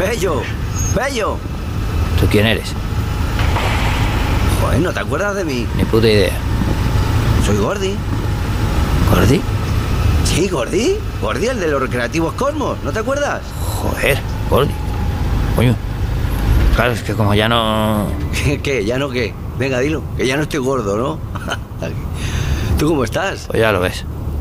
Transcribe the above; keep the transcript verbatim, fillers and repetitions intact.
Pello, Pello. ¿Tú quién eres? Joder, ¿no te acuerdas de mí? Ni puta idea. Soy Gordi. ¿Gordi? Sí, Gordi. Gordi, el de los recreativos Cosmos, ¿no te acuerdas? Joder, Gordi. Coño. Claro, es que como ya no... ¿Qué? ¿Qué? ¿Ya no qué? Venga, dilo, que ya no estoy gordo, ¿no? ¿Tú cómo estás? Pues ya lo ves.